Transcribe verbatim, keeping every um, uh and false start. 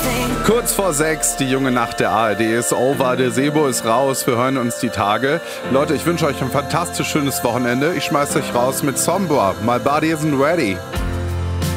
Kurz vor sechs, die junge Nacht der A R D ist over, der Sebo ist raus, wir hören uns die Tage. Leute, ich wünsche euch ein fantastisch schönes Wochenende. Ich schmeiß euch raus mit Sombra, My Body Isn't Ready.